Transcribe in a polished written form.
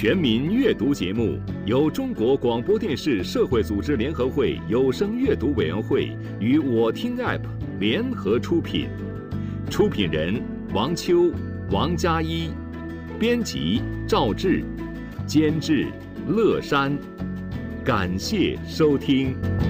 全民阅读节目由中国广播电视社会组织联合会有声阅读委员会与我听 App 联合出品，出品人王秋、王佳一，编辑赵志，监制乐山。感谢收听。